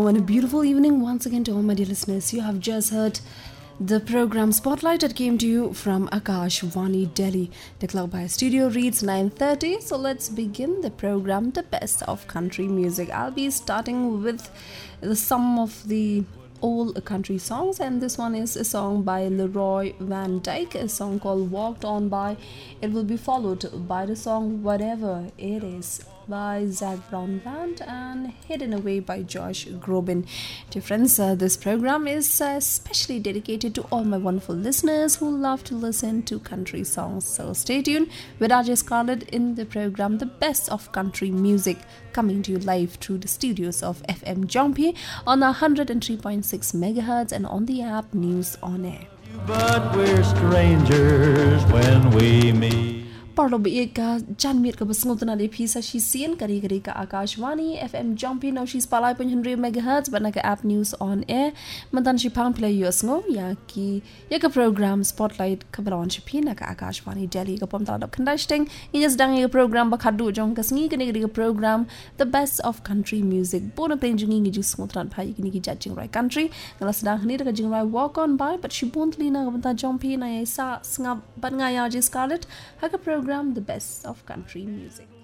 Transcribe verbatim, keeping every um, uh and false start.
hello and a beautiful evening once again to all my dear listeners. You have just heard the program Spotlight that came to you from Akashvani Delhi. The clock by studio reads nine thirty, so let's begin the program, the best of country music. I'll be starting with the some of the old country songs, and this one is a song by Leroy Van Dyke, a song called Walked On By. It will be followed by the song Whatever It Is by Zac Brown Band and Hidden Away by Josh Groban. Dear friends, uh, this program is uh, especially dedicated to all my wonderful listeners who love to listen to country songs. So stay tuned with R J Scarlett in the program The Best of Country Music, coming to you live through the studios of F M Jompi on one hundred three point six megahertz and on the app News On Air. But we're strangers when we meet. Parlo be ka janmit ka basngotna de phisa shi sien kari kari ka Akashvani F M Jompi now she's palai one hundred megahertz but naka app News On Air mantan shi pang play yusngo ya ki ya ka program Spotlight ka balon shi pina ka Akashvani Delhi ka pom talap khandashting inyas dang ya program ba khadu jong ka sngi kani ka program The Best of Country Music bona plain jingi ngi jusngotran phai kini ki judging right country ngalas dang ni ka jing right Walk On By but she won't lina ka banta Jompi na sa snga ban nga ya ji Scarlett ha ka program The Best of Country Music.